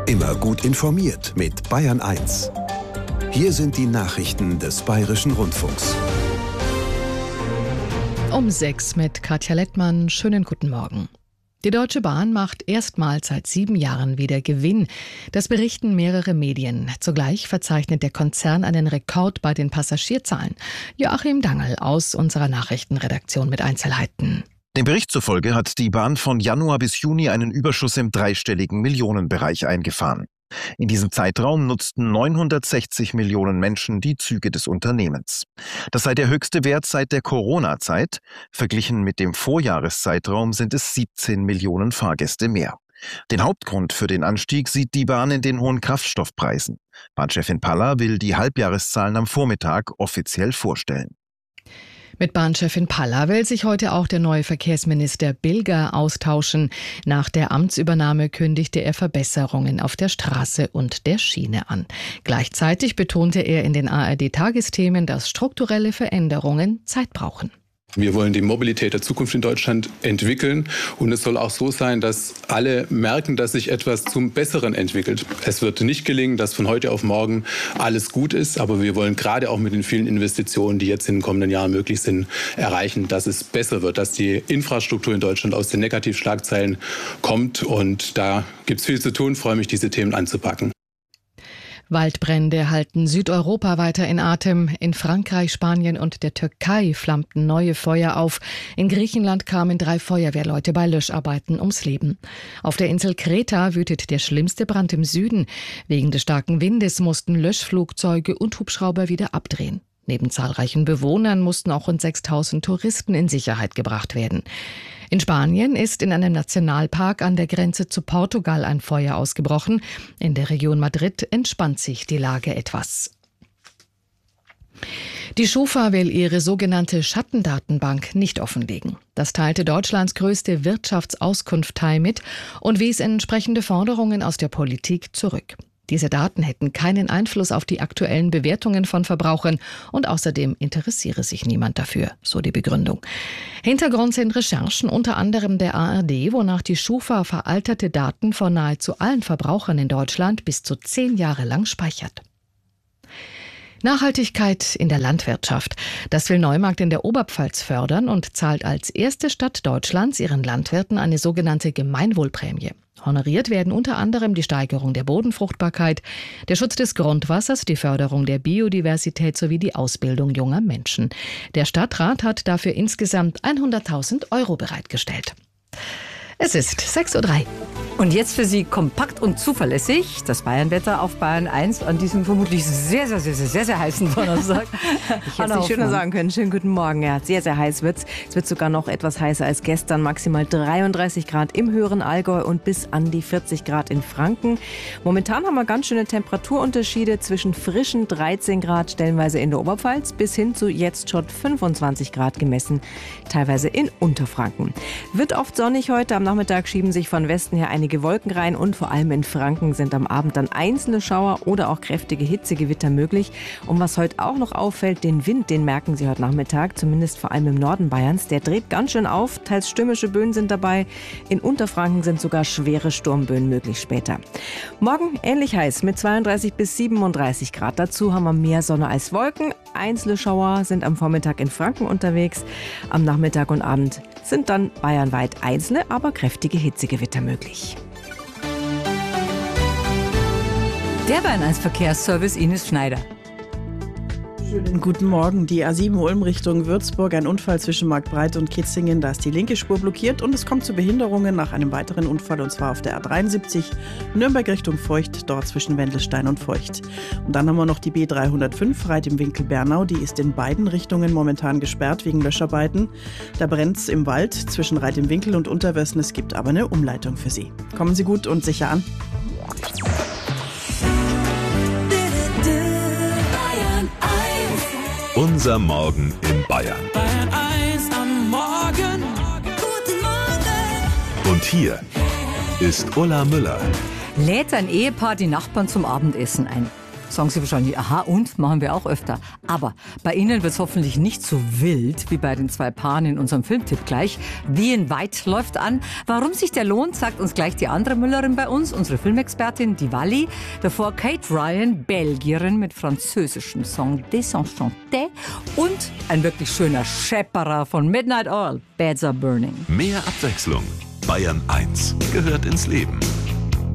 Immer gut informiert mit Bayern 1. Hier sind die Nachrichten des Bayerischen Rundfunks. Um 6 mit Katja Lettmann. Schönen guten Morgen. Die Deutsche Bahn macht erstmals seit 7 Jahren wieder Gewinn. Das berichten mehrere Medien. Zugleich verzeichnet der Konzern einen Rekord bei den Passagierzahlen. Joachim Dangl aus unserer Nachrichtenredaktion mit Einzelheiten. Dem Bericht zufolge hat die Bahn von Januar bis Juni einen Überschuss im dreistelligen Millionenbereich eingefahren. In diesem Zeitraum nutzten 960 Millionen Menschen die Züge des Unternehmens. Das sei der höchste Wert seit der Corona-Zeit. Verglichen mit dem Vorjahreszeitraum sind es 17 Millionen Fahrgäste mehr. Den Hauptgrund für den Anstieg sieht die Bahn in den hohen Kraftstoffpreisen. Bahnchefin Palla will die Halbjahreszahlen am Vormittag offiziell vorstellen. Mit Bahnchefin Palla will sich heute auch der neue Verkehrsminister Bilger austauschen. Nach der Amtsübernahme kündigte er Verbesserungen auf der Straße und der Schiene an. Gleichzeitig betonte er in den ARD-Tagesthemen, dass strukturelle Veränderungen Zeit brauchen. Wir wollen die Mobilität der Zukunft in Deutschland entwickeln und es soll auch so sein, dass alle merken, dass sich etwas zum Besseren entwickelt. Es wird nicht gelingen, dass von heute auf morgen alles gut ist, aber wir wollen gerade auch mit den vielen Investitionen, die jetzt in den kommenden Jahren möglich sind, erreichen, dass es besser wird, dass die Infrastruktur in Deutschland aus den Negativschlagzeilen kommt und da gibt es viel zu tun. Ich freue mich, diese Themen anzupacken. Waldbrände halten Südeuropa weiter in Atem. In Frankreich, Spanien und der Türkei flammten neue Feuer auf. In Griechenland kamen 3 Feuerwehrleute bei Löscharbeiten ums Leben. Auf der Insel Kreta wütet der schlimmste Brand im Süden. Wegen des starken Windes mussten Löschflugzeuge und Hubschrauber wieder abdrehen. Neben zahlreichen Bewohnern mussten auch rund 6.000 Touristen in Sicherheit gebracht werden. In Spanien ist in einem Nationalpark an der Grenze zu Portugal ein Feuer ausgebrochen. In der Region Madrid entspannt sich die Lage etwas. Die Schufa will ihre sogenannte Schattendatenbank nicht offenlegen. Das teilte Deutschlands größte Wirtschaftsauskunftei mit und wies entsprechende Forderungen aus der Politik zurück. Diese Daten hätten keinen Einfluss auf die aktuellen Bewertungen von Verbrauchern und außerdem interessiere sich niemand dafür, so die Begründung. Hintergrund sind Recherchen unter anderem der ARD, wonach die Schufa veralterte Daten von nahezu allen Verbrauchern in Deutschland bis zu 10 Jahre lang speichert. Nachhaltigkeit in der Landwirtschaft. Das will Neumarkt in der Oberpfalz fördern und zahlt als erste Stadt Deutschlands ihren Landwirten eine sogenannte Gemeinwohlprämie. Honoriert werden unter anderem die Steigerung der Bodenfruchtbarkeit, der Schutz des Grundwassers, die Förderung der Biodiversität sowie die Ausbildung junger Menschen. Der Stadtrat hat dafür insgesamt 100.000 € bereitgestellt. Es ist 6:03 Uhr. Und jetzt für Sie kompakt und zuverlässig das Bayernwetter auf Bayern 1 an diesem vermutlich sehr heißen Donnerstag. Ich hätte es nicht schöner sagen können. Schönen guten Morgen. Ja, sehr heiß wird's. Es wird sogar noch etwas heißer als gestern. Maximal 33 Grad im höheren Allgäu und bis an die 40 Grad in Franken. Momentan haben wir ganz schöne Temperaturunterschiede zwischen frischen 13 Grad stellenweise in der Oberpfalz bis hin zu jetzt schon 25 Grad gemessen, teilweise in Unterfranken. Wird oft sonnig heute. Am Nachmittag schieben sich von Westen her einige Wolken rein und vor allem in Franken sind am Abend dann einzelne Schauer oder auch kräftige Hitzegewitter möglich. Und was heute auch noch auffällt, den Wind, den merken Sie heute Nachmittag, zumindest vor allem im Norden Bayerns. Der dreht ganz schön auf, teils stürmische Böen sind dabei. In Unterfranken sind sogar schwere Sturmböen möglich später. Morgen ähnlich heiß mit 32 bis 37 Grad. Dazu haben wir mehr Sonne als Wolken. Einzelne Schauer sind am Vormittag in Franken unterwegs. Am Nachmittag und Abend sind dann bayernweit einzelne, aber kräftige Hitzegewitter möglich. Der Bayern 1 Verkehrsservice Ines Schneider. Schönen guten Morgen. Die A7 Ulm Richtung Würzburg, ein Unfall zwischen Marktbreit und Kitzingen. Da ist die linke Spur blockiert und es kommt zu Behinderungen nach einem weiteren Unfall, und zwar auf der A73 Nürnberg Richtung Feucht, dort zwischen Wendelstein und Feucht. Und dann haben wir noch die B305 Reit im Winkel Bernau. Die ist in beiden Richtungen momentan gesperrt wegen Löscharbeiten. Da brennt es im Wald zwischen Reit im Winkel und Unterwössen. Es gibt aber eine Umleitung für Sie. Kommen Sie gut und sicher an. Unser Morgen in Bayern. Bayern 1 am Morgen. Guten Morgen. Und hier ist Ulla Müller. Lädt ein Ehepaar die Nachbarn zum Abendessen ein. Sagen Sie wahrscheinlich, aha, und? Machen wir auch öfter. Aber bei Ihnen wird es hoffentlich nicht so wild wie bei den 2 Paaren in unserem Filmtipp gleich. The Invite läuft an. Warum sich der lohnt, sagt uns gleich die andere Müllerin bei uns, unsere Filmexpertin, die Wally. Davor Kate Ryan, Belgierin mit französischem Song Désenchanté. Und ein wirklich schöner Schepperer von Midnight Oil, Beds Are Burning. Mehr Abwechslung. Bayern 1 gehört ins Leben.